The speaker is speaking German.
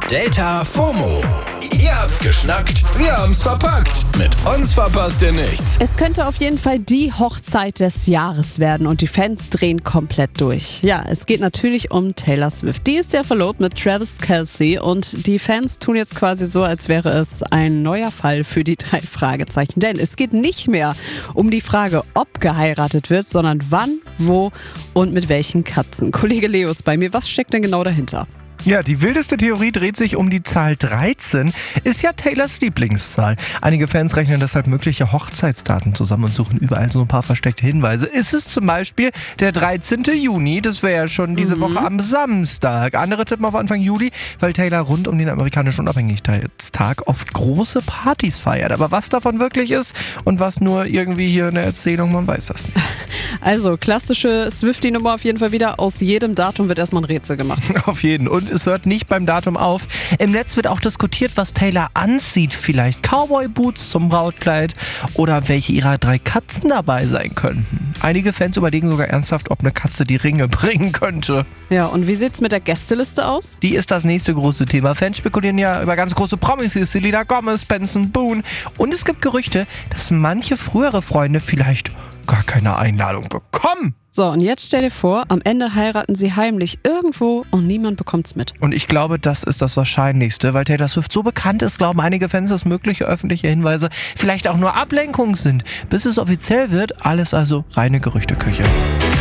Delta FOMO. Ihr habt's geschnackt, wir haben's verpackt. Mit uns verpasst ihr nichts. Es könnte auf jeden Fall die Hochzeit des Jahres werden und die Fans drehen komplett durch. Ja, es geht natürlich um Taylor Swift. Die ist ja verlobt mit Travis Kelce und die Fans tun jetzt quasi so, als wäre es ein neuer Fall für die 3 Fragezeichen. Denn es geht nicht mehr um die Frage, ob geheiratet wird, sondern wann, wo und mit welchen Katzen. Kollege Leo ist bei mir. Was steckt denn genau dahinter? Ja, die wildeste Theorie dreht sich um die Zahl 13, ist ja Taylors Lieblingszahl. Einige Fans rechnen deshalb mögliche Hochzeitsdaten zusammen und suchen überall so ein paar versteckte Hinweise. Ist es zum Beispiel der 13. Juni, das wäre ja schon diese Woche am Samstag. Andere tippen auf Anfang Juli, weil Taylor rund um den amerikanischen Unabhängigkeitstag oft große Partys feiert. Aber was davon wirklich ist und was nur irgendwie hier eine Erzählung, man weiß das nicht. Also klassische Swiftie-Nummer auf jeden Fall wieder. Aus jedem Datum wird erstmal ein Rätsel gemacht. Auf jeden. Und es hört nicht beim Datum auf. Im Netz wird auch diskutiert, was Taylor anzieht. Vielleicht Cowboy-Boots zum Brautkleid oder welche ihrer 3 Katzen dabei sein könnten. Einige Fans überlegen sogar ernsthaft, ob eine Katze die Ringe bringen könnte. Ja, und wie sieht's mit der Gästeliste aus? Die ist das nächste große Thema. Fans spekulieren ja über ganz große Promis wie Selena Gomez, Benson Boone. Und es gibt Gerüchte, dass manche frühere Freunde vielleicht gar keine Einladung bekommen. So, und jetzt stell dir vor, am Ende heiraten sie heimlich irgendwo und niemand bekommt's mit. Und ich glaube, das ist das Wahrscheinlichste, weil Taylor Swift so bekannt ist, glauben einige Fans, dass mögliche öffentliche Hinweise vielleicht auch nur Ablenkung sind. Bis es offiziell wird, alles also reine Gerüchteküche.